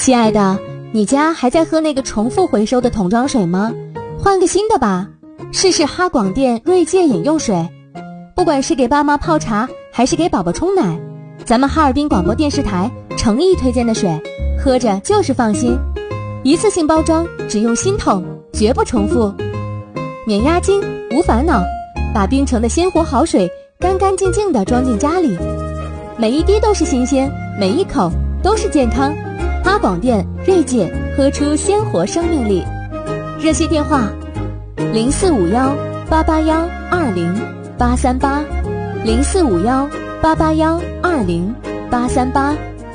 亲爱的，你家还在喝那个重复回收的桶装水吗？换个新的吧，试试哈广电锐界饮用水。不管是给爸妈泡茶还是给宝宝冲奶，咱们哈尔滨广播电视台诚意推荐的水，喝着就是放心。一次性包装，只用新桶，绝不重复，免押金无烦恼，把冰城的鲜活好水干干净净地装进家里，每一滴都是新鲜，每一口都是健康。哈广电锐界，喝出鲜活生命力。热线电话045188180838045188180838。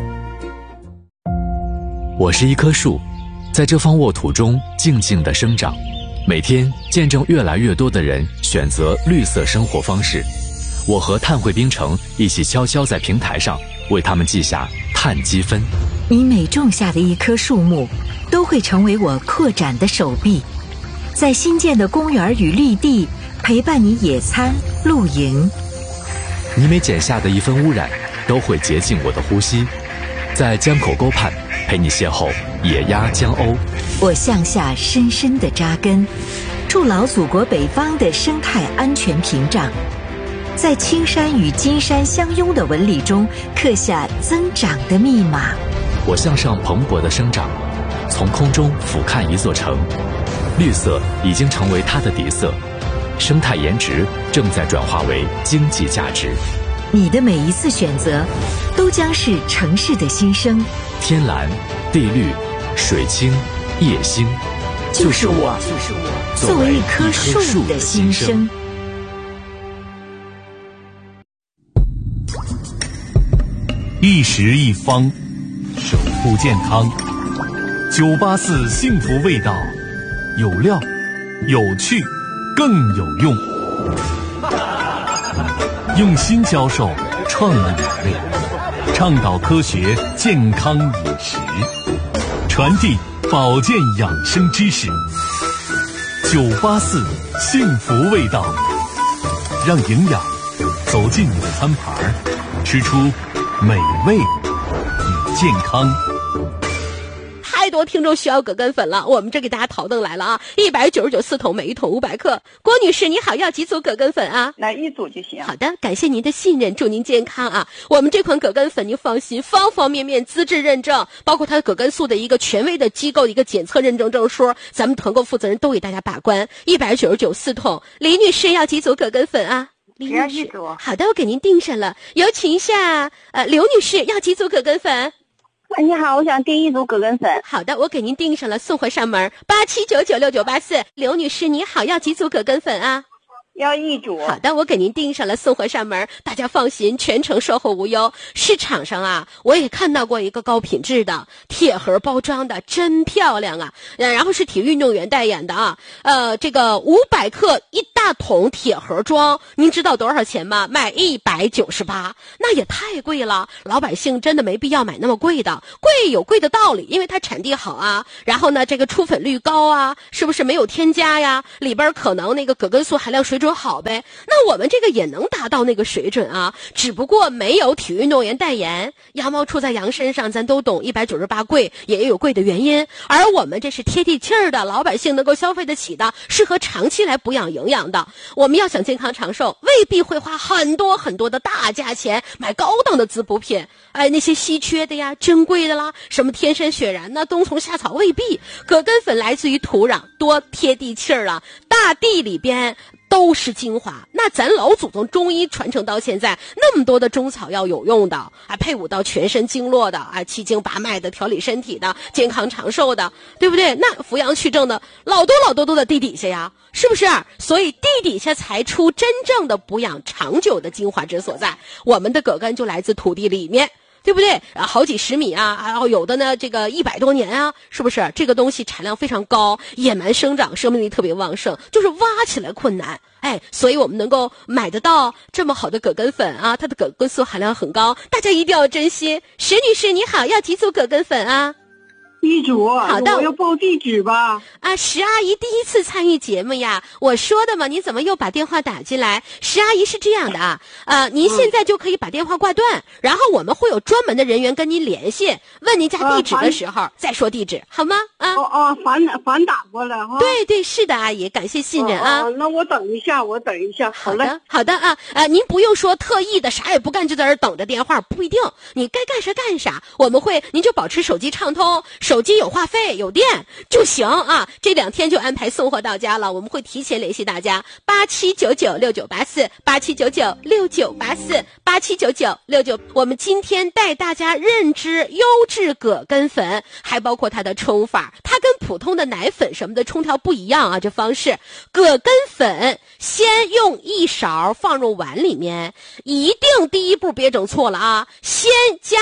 我是一棵树，在这方沃土中静静地生长，每天见证越来越多的人选择绿色生活方式。我和碳汇冰城一起悄悄在平台上为他们记下碳积分。 你每种下的一棵树木，都会成为我扩展的手臂，在新建的公园与绿地陪伴你野餐露营。 你每减下的一分污染，都会洁净我的呼吸，在江口沟畔陪你邂逅野鸭江鸥。 我向下深深地扎根，筑牢祖国北方的生态安全屏障，在青山与金山相拥的纹理中刻下增长的密码。 我向上蓬勃的生长，从空中俯瞰一座城，绿色已经成为它的底色，生态颜值正在转化为经济价值。 你的每一次选择，都将是城市的新生。 天蓝、地绿、水清、夜星， 就是我作为一棵树的新生。 一食一方，守护健康。984幸福味道，有料、有趣、更有用。用心教授创意美味，倡导科学健康饮食，传递保健养生知识。984幸福味道，让营养走进你的餐盘，吃出美味与健康。 太多听众需要葛根粉了，我们这给大家淘登来了啊！199.4桶，每一桶500克。郭女士，你好，要几组葛根粉啊？ 来1组就行。 好的，感谢您的信任，祝您健康啊！我们这款葛根粉您放心，方方面面资质认证，包括它的葛根素的一个权威的机构的一个检测认证证书，咱们团购负责人都给大家把关。199.4桶，李女士要几组葛根粉啊？李女士，好的，我给您订上了。有请一下刘女士，要几组葛根粉？ 你好，我想订1组葛根粉。 好的，我给您订上了，送货上门。87996984。刘女士你好，要几组葛根粉啊？ 要1组。 好的，我给您订上了，送货上门，大家放心，全程售后无忧。市场上啊，我也看到过一个高品质的铁盒包装的，真漂亮啊！然后是体育运动员代言的啊。这个500克一大桶铁盒装，您知道多少钱吗？卖198，那也太贵了。老百姓真的没必要买那么贵的，贵有贵的道理，因为它产地好啊。然后呢，这个出粉率高啊，是不是没有添加呀？里边可能那个葛根素含量水准好呗，那我们这个也能达到那个水准啊，只不过没有体育运动员代言。羊毛出在羊身上，咱都懂，198贵也有贵的原因，而我们这是贴地气儿的，老百姓能够消费得起的，适合长期来补养营养的。我们要想健康长寿，未必会花很多很多的大价钱买高档的滋补品，那些稀缺的呀、珍贵的啦，什么天山雪然呐、冬虫夏草，未必。葛根粉来自于土壤，多贴地气儿了，大地里边都是精华。那咱老祖宗中医传承到现在，那么多的中草药有用的啊，配伍到全身经络的啊，七经八脉的，调理身体的，健康长寿的，对不对？那扶阳祛症的老多都在地底下呀，是不是？所以地底下才出真正的补养长久的精华之所在。我们的葛根就来自土地里面，对不对？好几十米啊，然后有的呢，这个100多年啊，是不是？这个东西产量非常高，野蛮生长，生命力特别旺盛，就是挖起来困难。所以我们能够买得到这么好的葛根粉啊，它的葛根素含量很高，大家一定要珍惜。石女士你好，要几组葛根粉啊？ 一组。 好的， 我要报地址吧。 啊，石阿姨第一次参与节目呀，我说的嘛，你怎么又把电话打进来？石阿姨是这样的啊，您现在就可以把电话挂断，然后我们会有专门的人员跟您联系，问您家地址的时候再说地址，好吗？啊， 反打过来哈。 对对，是的，阿姨，感谢信任啊。 那我等一下，好嘞。 好的啊，您不用说特意的啥也不干就在这儿等着电话，不一定，你该干啥干啥，我们会，您就保持手机畅通，手机有话费有电就行啊。这2天就安排送货到家了，我们会提前联系大家，87996984，87996984，879969。我们今天带大家认知优质葛根粉，还包括它的冲法，它跟普通的奶粉什么的冲调不一样啊。这方式，葛根粉先用1勺放入碗里面，一定第一步别整错了啊，先加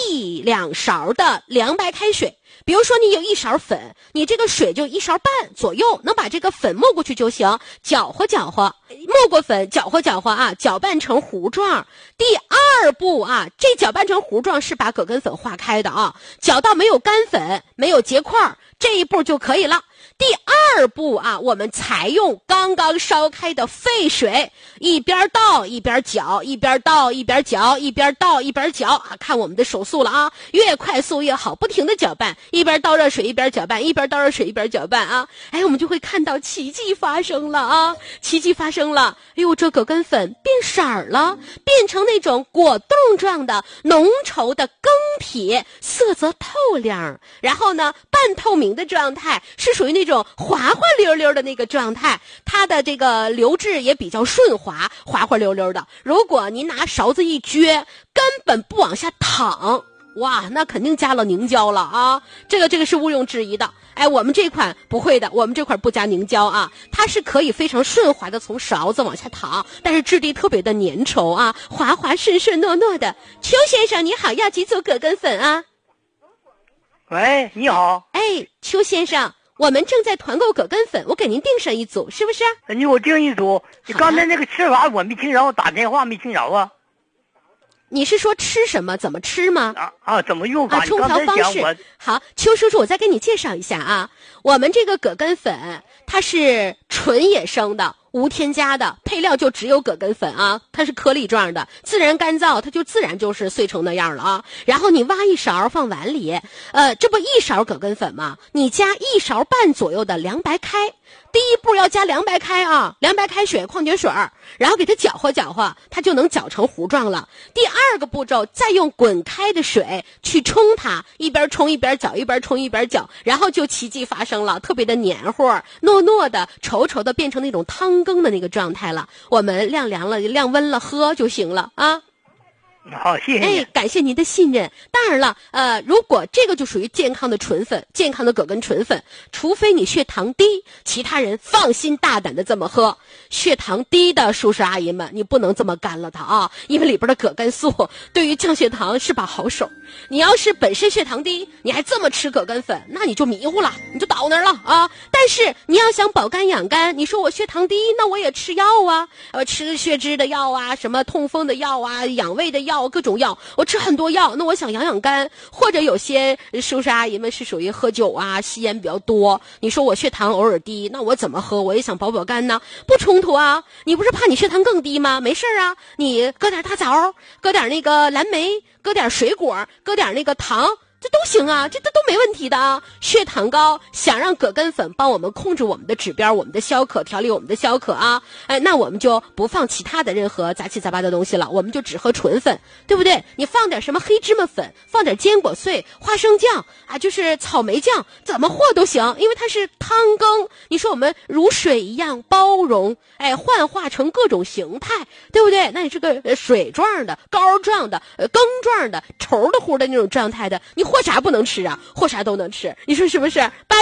1-2勺的凉白开水。比如说你有1勺粉，你这个水就1勺半左右，能把这个粉没过去就行，搅和搅和，没过粉搅和搅和啊，搅拌成糊状。第2步啊，这搅拌成糊状是把葛根粉化开的啊，搅到没有干粉没有结块，这一步就可以了。第2步啊，我们采用刚刚烧开的沸水，一边倒一边搅，一边倒一边搅，一边倒一边搅啊，看我们的手速了啊，越快速越好，不停的搅拌，一边倒热水一边搅拌，一边倒热水一边搅拌啊，我们就会看到奇迹发生了啊，奇迹发生了，这葛根粉变色了，变成那种果冻状的浓稠的羹体，色泽透亮，然后呢半透明的状态，是属于那种滑滑溜溜的那个状态，它的这个流质也比较顺滑，滑滑溜溜的。如果您拿勺子一撅，根本不往下淌，哇，那肯定加了凝胶了啊！这个是毋庸置疑的。我们这款不会的，我们这款不加凝胶啊，它是可以非常顺滑的从勺子往下淌，但是质地特别的粘稠啊，滑滑顺顺糯糯的。邱先生你好，要几组葛根粉啊？ 喂，你好。 邱先生，我们正在团购葛根粉，我给您订上1组，是不是？ 你给我订1组。你刚才那个吃法我没听着，打电话没听着啊。 你是说吃什么怎么吃吗？ 怎么用法？ 冲调方式。好，邱叔叔，我再给你介绍一下啊。我们这个葛根粉它是纯野生的，无添加的，配料就只有葛根粉啊，它是颗粒状的，自然干燥，它就自然就是碎成那样了啊。然后你挖1勺放碗里，这不1勺葛根粉吗？你加1勺半左右的凉白开。第一步要加凉白开啊，凉白开水、矿泉水，然后给它搅和搅和，它就能搅成糊状了。第2个步骤，再用滚开的水去冲它，一边冲一边搅，一边冲一边搅，然后就奇迹发生了，特别的黏糊、糯糯的、稠稠的，变成那种汤羹的那个状态了。我们晾凉了、晾温了喝就行了啊。 好，谢谢你。 感谢您的信任。当然了，如果这个就属于健康的纯粉，健康的葛根纯粉，除非你血糖低，其他人放心大胆的这么喝。血糖低的叔叔阿姨们，你不能这么干了它啊，因为里边的葛根素对于降血糖是把好手。你要是本身血糖低，你还这么吃葛根粉，那你就迷糊了，你就倒那儿了啊。但是你要想保肝养肝，你说我血糖低，那我也吃药啊，吃血脂的药啊，什么痛风的药啊，养胃的药，各种药，我吃很多药，那我想养养肝。或者有些叔叔阿姨们是属于喝酒啊、吸烟比较多，你说我血糖偶尔低，那我怎么喝？我也想保保肝呢，不冲突啊。你不是怕你血糖更低吗？没事啊，你搁点大枣，搁点那个蓝莓，搁点水果，搁点那个糖，这都行啊，这都没问题的啊。血糖高，想让葛根粉帮我们控制我们的指标，我们的消渴，调理我们的消渴啊。那我们就不放其他的任何杂七杂八的东西了，我们就只喝纯粉，对不对？你放点什么黑芝麻粉，放点坚果碎、花生酱啊，就是草莓酱，怎么和都行，因为它是汤羹。你说我们如水一样包容，幻化成各种形态，对不对？那你这个水状的、膏状的、羹状的、稠的糊的那种状态的，你或啥不能吃啊？或啥都能吃，你说是不是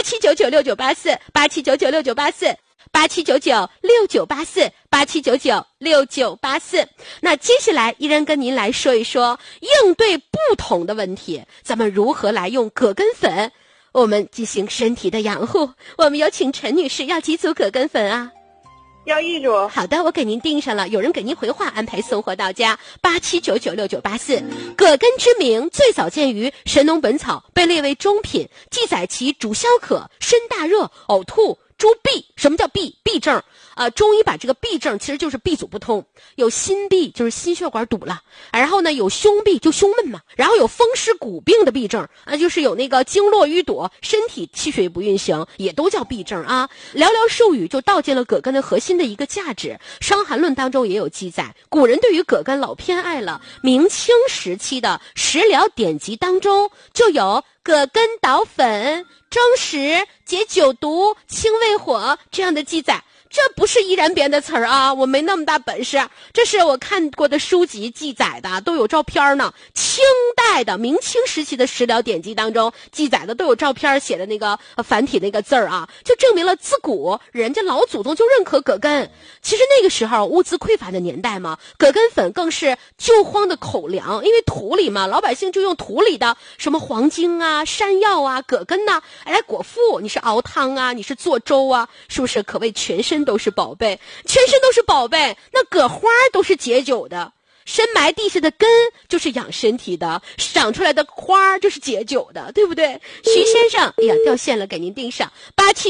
？87996984，87996984，87996984，那接下来依然跟您来说一说应对不同的问题，咱们如何来用葛根粉我们进行身体的养护。我们有请陈女士，要几组葛根粉啊？ 要一组。 好的，我给您订上了，有人给您回话，安排送货到家。87996984。葛根之名最早见于《神农本草》，被列为中品，记载其主消渴、身大热、呕吐、诸痹。什么叫痹？痹症。中医把这个痹症其实就是闭阻不通，有心痹就是心血管堵了，然后呢有胸痹就胸闷嘛，然后有风湿骨病的痹症就是有那个经络淤堵，身体气血不运行，也都叫痹症啊。寥寥数语就道尽了葛根的核心的一个价值。《伤寒论》当中也有记载，古人对于葛根老偏爱了。明清时期的食疗典籍当中就有葛根捣粉、蒸食、解酒毒、清胃火这样的记载。这不是依然编的词儿啊，我没那么大本事，这是我看过的书籍记载的，都有照片呢。清代的明清时期的食疗典籍当中记载的都有照片，写的那个繁体那个字儿啊，就证明了自古人家老祖宗就认可葛根。其实那个时候物资匮乏的年代嘛，葛根粉更是救荒的口粮，因为土里嘛，老百姓就用土里的什么黄精啊、山药啊、葛根呐来果腹，你是熬汤啊，你是做粥啊，是不是可谓全身都是宝贝？全身都是宝贝，那葛花都是解酒的，深埋地下的根就是养身体的，长出来的花就是解酒的，对不对？徐先生，哎呀，掉线了，给您订上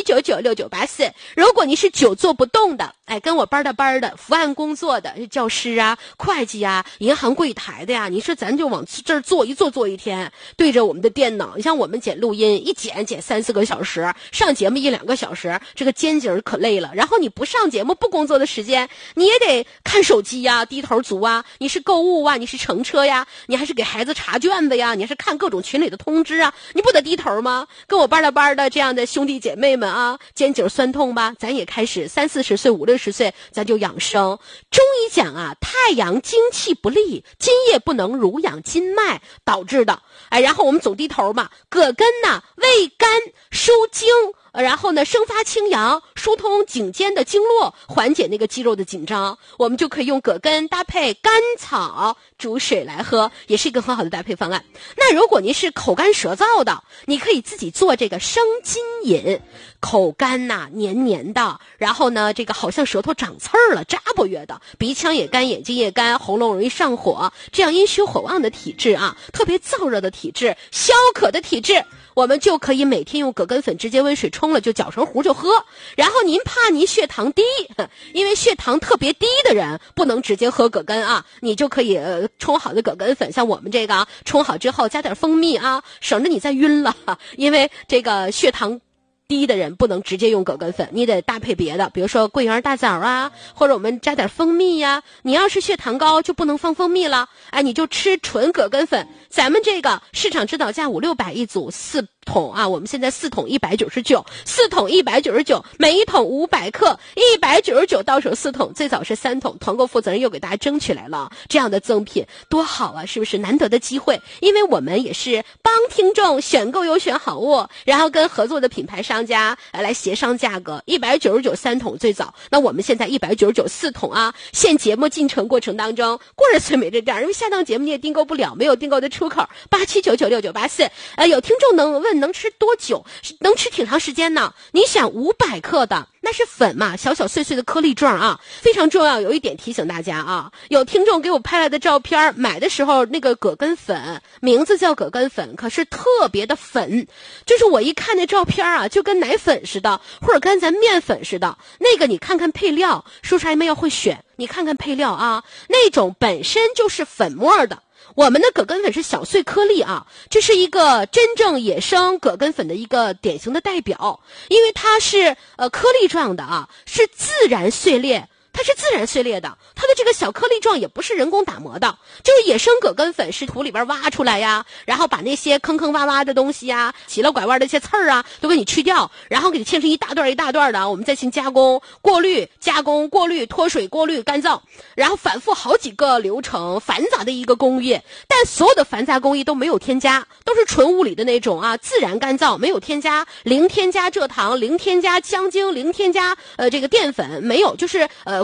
87996984。如果您是久坐不动的，跟我班的伏案工作的教师啊、会计啊、银行柜台的呀，你说咱就往这儿坐一天，对着我们的电脑。你像我们剪录音，一剪3-4个小时，上节目1-2个小时，这个肩颈可累了。然后你不上节目不工作的时间，你也得看手机呀、低头族啊，你是购物啊，你是乘车呀，你还是给孩子查卷子呀，你还是看各种群里的通知啊，你不得低头吗？跟我班的这样的兄弟姐妹们啊，肩颈酸痛吧，咱也开始30-40岁、50-60岁，咱就养生。中医讲啊，太阳精气不利，津液不能濡养筋脉导致的。然后我们总低头嘛，葛根呢，味甘疏经。然后呢，生发清阳，疏通颈间的经络，缓解那个肌肉的紧张。我们就可以用葛根搭配甘草煮水来喝，也是一个很好的搭配方案。那如果您是口干舌燥的，你可以自己做这个生津饮。口干呐，黏黏的，然后呢，这个好像舌头长刺儿了，扎不约的，鼻腔也干，眼睛也干，喉咙容易上火，这样阴虚火旺的体质啊，特别燥热的体质，消渴的体质，我们就可以每天用葛根粉直接温水冲了，就搅成糊就喝。然后您怕您血糖低，因为血糖特别低的人不能直接喝葛根啊，你就可以冲好的葛根粉，像我们这个冲好之后加点蜂蜜啊，省着你再晕了，因为这个血糖低的人不能直接用葛根粉，你得搭配别的，比如说桂圆大枣啊，或者我们加点蜂蜜呀。你要是血糖高就不能放蜂蜜了，你就吃纯葛根粉。咱们这个市场指导价500-600一组，4桶啊，我们现在4桶199，4桶199，每一桶500克，199到手4桶，最早是3桶，团购负责人又给大家争取来了这样的赠品，多好啊，是不是？难得的机会，因为我们也是帮听众选购优选好物，然后跟合作的品牌商家来协商价格，199 3桶最早，那我们现在199 4桶啊。现节目进程过程当中，过日子没这点，因为下档节目你也订购不了，没有订购的出口，87996984。有听众能问能吃多久？能吃挺长时间呢。你想500克的那是粉嘛，小小碎碎的颗粒状啊，非常重要。有一点提醒大家啊，有听众给我拍来的照片，买的时候那个葛根粉名字叫葛根粉，可是特别的粉，就是我一看那照片啊，就跟奶粉似的，或者跟咱面粉似的。那个你看看配料，叔叔阿姨们要会选，你看看配料啊，那种本身就是粉末的。我们的葛根粉是小碎颗粒啊，这是一个真正野生葛根粉的一个典型的代表，因为它是颗粒状的啊，是自然碎裂。它是自然碎裂的，它的这个小颗粒状也不是人工打磨的，就是野生葛根粉是土里边挖出来呀，然后把那些坑坑洼洼的东西呀、奇了拐弯的一些刺儿啊都给你去掉，然后给你切成一大段一大段的，我们再进加工、过滤、加工、过滤、脱水、过滤、干燥，然后反复好几个流程，繁杂的一个工艺。但所有的繁杂工艺都没有添加，都是纯物理的那种啊，自然干燥，没有添加，零添加蔗糖，零添加香精，零添加这个淀粉，没有，就是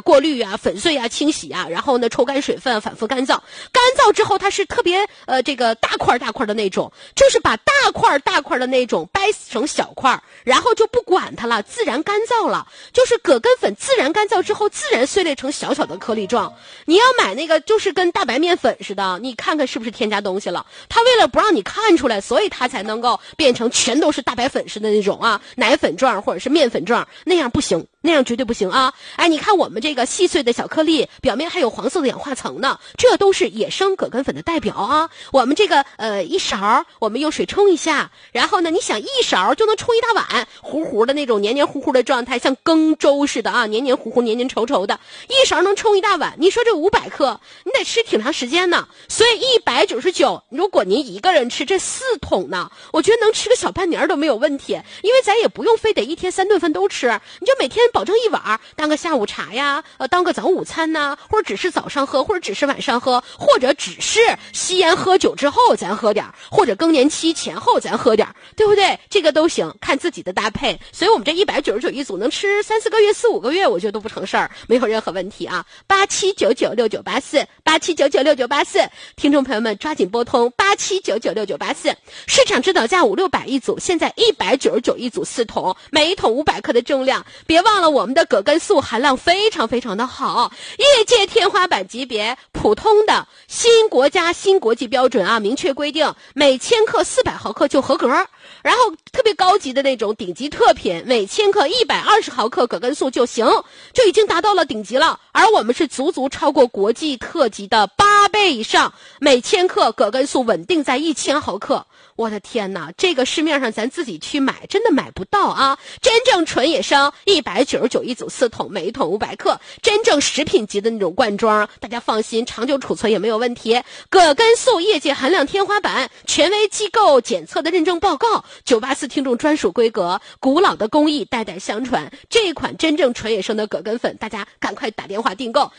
过滤啊、粉碎啊、清洗啊，然后呢抽干水分，反复干燥。干燥之后它是特别这个大块的那种，就是把大块的那种掰成小块，然后就不管它了，自然干燥了。就是葛根粉自然干燥之后，自然碎裂成小小的颗粒状。你要买那个就是跟大白面粉似的，你看看是不是添加东西了？它为了不让你看出来，所以它才能够变成全都是大白粉似的那种啊，奶粉状或者是面粉状，那样不行。那样绝对不行啊！哎，你看我们这个细碎的小颗粒，表面还有黄色的氧化层呢，这都是野生葛根粉的代表啊。我们这个一勺，我们用水冲一下，然后呢，你想一勺就能冲一大碗，糊糊的那种黏黏糊糊的状态，像羹粥似的啊，黏黏糊糊、黏黏稠稠的，一勺能冲一大碗。你说这500克，你得吃挺长时间呢。所以199，如果您一个人吃这4桶呢，我觉得能吃个小半年都没有问题，因为咱也不用非得一天3顿饭都吃，你就每天保证一碗，当个下午茶呀，当个早午餐呐，或者只是早上喝，或者只是晚上喝，或者只是吸烟喝酒之后咱喝点，或者更年期前后咱喝点，对不对？这个都行，看自己的搭配。所以我们这199一组能吃3-4个月、4-5个月，我觉得都不成事儿，没有任何问题啊。87996984，87996984，听众朋友们抓紧拨通87996984，市场指导价500-600一组，现在199一组4桶，每一桶500克的重量。别忘了我们的葛根素含量非常非常的好，业界天花板级别，普通的新国家新国际标准啊，明确规定每千克400毫克就合格。然后特别高级的那种顶级特品，每千克120毫克葛根素就行，就已经达到了顶级了。而我们是足超过国际特级的8倍以上，每千克葛根素稳定在1000毫克。我的天哪，这个市面上咱自己去买真的买不到啊！真正纯野生199一组4桶，每一桶500克，真正食品级的那种罐装，大家放心，长久储存也没有问题。葛根素业界含量天花板，权威机构检测的认证报告，984听众专属规格，古老的工艺代代相传。这一款真正纯野生的葛根粉，大家赶快打电话订购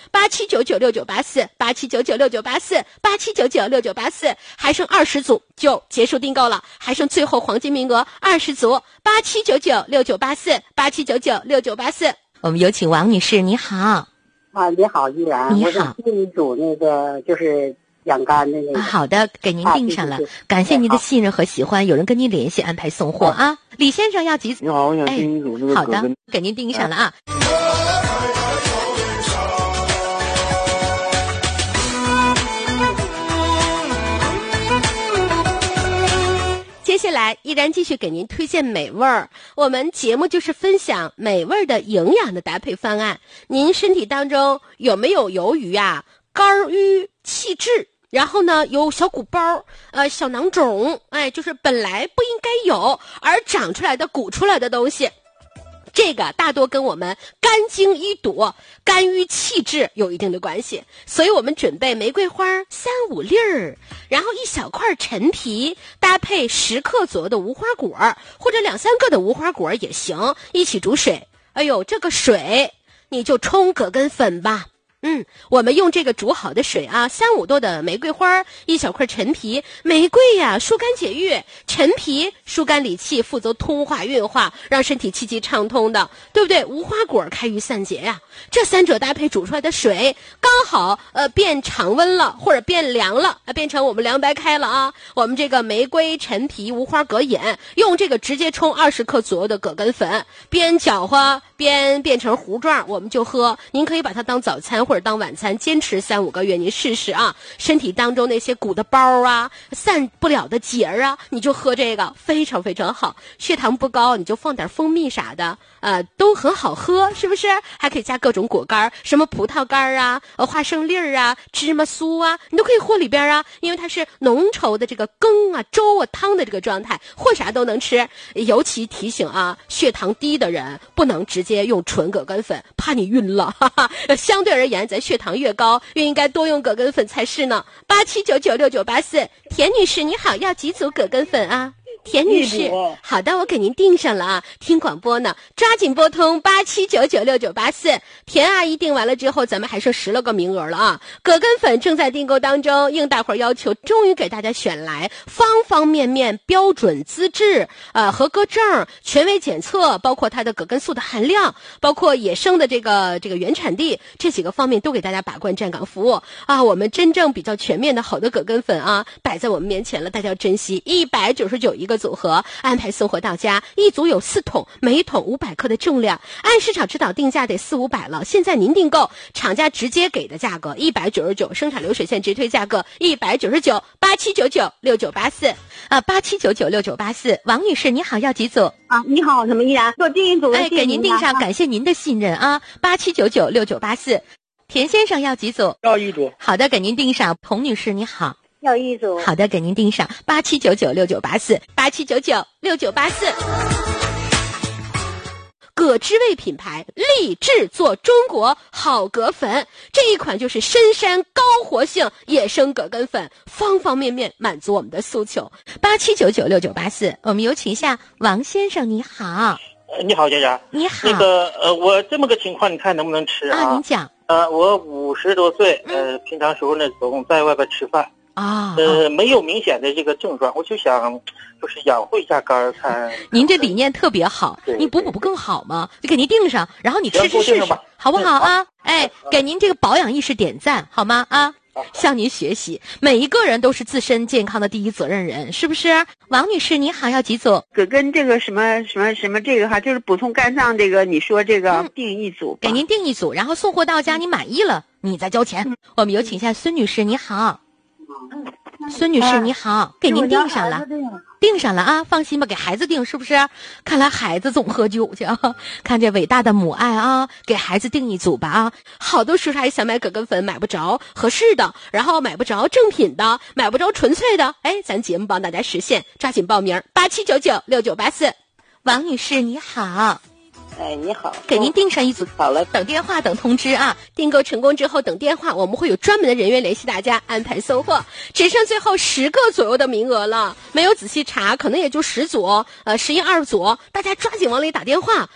87996984，87996984，87996984，还剩20组就结束订购了，还剩最后黄金名额20组，87996984，87996984。 我们有请王女士，你好。 啊，你好，依然， 你好， 我想订一组那个就是养肝的那个。 好的，给您订上了，感谢您的信任和喜欢，有人跟您联系安排送货啊。李先生要几组？ 你好，我想订一组那个好的，给您订上了啊。 接下来依然继续给您推荐美味儿，我们节目就是分享美味的营养的搭配方案。您身体当中有没有由于肝郁气滞，然后呢有小鼓包、小囊肿，就是本来不应该有而长出来的鼓出来的东西，这个大多跟我们肝经淤堵、肝郁气滞有一定的关系，所以我们准备玫瑰花3-5粒儿，然后1小块陈皮，搭配10克左右的无花果，或者2-3个的无花果也行，一起煮水。哎呦，这个水你就冲葛根粉吧。我们用这个煮好的水啊，3-5度的玫瑰花，1小块陈皮。玫瑰呀，疏肝解郁；陈皮疏肝理气，负责通化运化，让身体气机畅通的，对不对？无花果开郁散结呀。这3者搭配煮出来的水，刚好变常温了，或者变凉了，变成我们凉白开了啊。我们这个玫瑰、陈皮、无花果饮，用这个直接冲20克左右的葛根粉，边搅和边变成糊状，我们就喝。您可以把它当早餐或者当晚餐，坚持3-5个月，您试试啊。身体当中那些鼓的包啊，散不了的结儿啊，你就喝这个，非常非常好。血糖不高，你就放点蜂蜜啥的，都很好喝，是不是？还可以加各种果干，什么葡萄干啊、花生粒儿啊、芝麻酥啊，你都可以和里边啊，因为它是浓稠的这个羹啊、粥啊、汤的这个状态，和啥都能吃。尤其提醒啊，血糖低的人不能直接用纯葛根粉，怕你晕了，哈哈。相对而言，咱血糖越高，越应该多用葛根粉才是呢。87996984，田女士你好，要几组葛根粉啊？ 田女士，好的，我给您订上了啊。听广播呢，抓紧拨通87996984。田阿姨订完了之后，咱们还剩10来个名额了啊。葛根粉正在订购当中，应大伙儿要求，终于给大家选来方方面面标准资质、合格证、权威检测，包括它的葛根素的含量，包括野生的这个原产地，这几个方面都给大家把关站岗服务啊。我们真正比较全面的好的葛根粉啊，摆在我们面前了，大家要珍惜。199一个组合，安排送货到家，一组有4桶，每一桶500克的重量，按市场指导定价得400-500了。现在您订购，厂家直接给的价格199，生产流水线直推价格199。87996984啊，87996984。王女士，你好，要几组啊？你好，什么依然做订一组？ 给您订上，感谢您的信任啊。87996984。田先生要几组？ 要1组。 好的，给您订上。彭女士，你好。 要1组。 好的，给您订上87996984，87996984。葛之味品牌立志做中国好葛粉，这一款就是深山高活性野生葛根粉，方方面面满足我们的诉求。87996984，我们有请一下王先生，你好。 你好，佳佳。 你好。 我这么个情况，你看能不能吃啊？ 您讲。 我50多岁，平常时候呢总在外边吃饭。没有明显的这个症状，我就想就是养护一下肝看。 您这理念特别好，你补不更好吗？就给您订上，然后你吃试试，好不好啊？给您这个保养意识点赞好吗？啊，向您学习，每一个人都是自身健康的第一责任人，是不是？王女士，你好，要几组？ 葛根这个什么这个哈，就是补充肝脏这个，你说这个订1组， 给您订1组，然后送货到家，你满意了，你再交钱。我们有请一下孙女士，你好。孙女士你好，给您订上了，订上了啊，放心吧，给孩子订是不是？看来孩子总喝酒去啊，看这伟大的母爱啊，给孩子订1组吧啊。好多叔叔阿姨想买葛根粉买不着合适的，然后买不着正品的，买不着纯粹的，咱节目帮大家实现，抓紧报名87996984。王女士你好。 你好， 给您订上1组，好了，等电话等通知啊。订购成功之后等电话，我们会有专门的人员联系大家安排送货。只剩最后10个左右的名额了，没有仔细查，可能也就10组，11、2组，大家抓紧往里打电话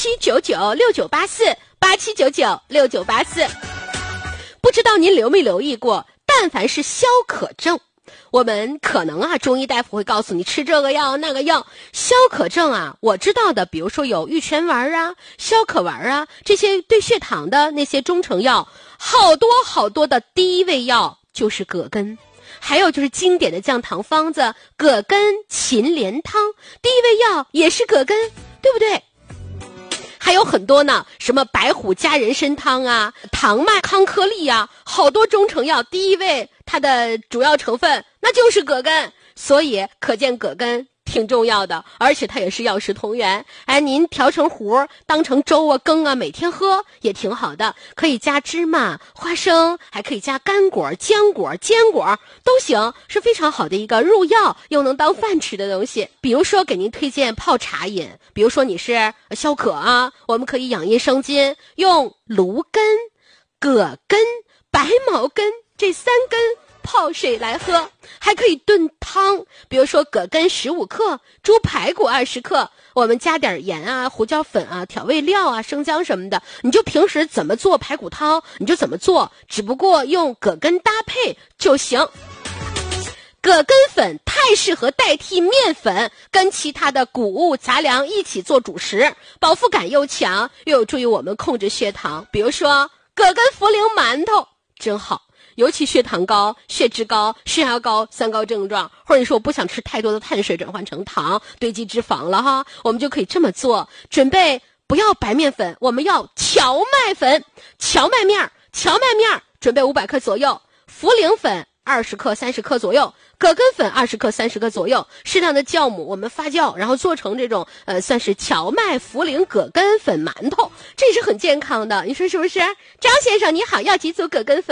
，87996984，87996984。不知道您留没留意过，但凡是消渴症，我们可能中医大夫会告诉你吃这个药那个药。消渴症我知道的，比如说有玉泉丸消渴丸这些对血糖的那些中成药，好多的第一味药就是葛根。还有就是经典的降糖方子葛根秦连汤，第一味药也是葛根，对不对？还有很多呢，什么白虎佳人参汤糖麦康颗粒好多中成药第一位它的主要成分那就是葛根，所以可见葛根挺重要的，而且它也是药食同源。您调成糊当成粥羹每天喝也挺好的，可以加芝麻、花生，还可以加干果、浆果、坚果都行，是非常好的一个入药又能当饭吃的东西。比如说给您推荐泡茶饮，比如说你是消渴我们可以养阴生津，用芦根、葛根、白茅根这3根泡水来喝，还可以炖汤，比如说葛根15克，猪排骨20克，我们加点盐胡椒粉调味料生姜什么的，你就平时怎么做排骨汤你就怎么做，只不过用葛根搭配就行。葛根粉太适合代替面粉跟其他的谷物杂粮一起做主食，饱腹感又强，又有助于我们控制血糖。比如说葛根茯苓馒头真好，尤其血糖高、血脂高、血压高3高症状，或者你说我不想吃太多的碳水转换成糖堆积脂肪了我们就可以这么做，准备不要白面粉，我们要荞麦粉、荞麦面准备500克左右，茯苓粉20克、30克左右，葛根粉20克、30克左右，适量的酵母我们发酵，然后做成这种算是荞麦茯苓葛根粉馒头，这也是很健康的，你说是不是？张先生你好，要几组葛根粉？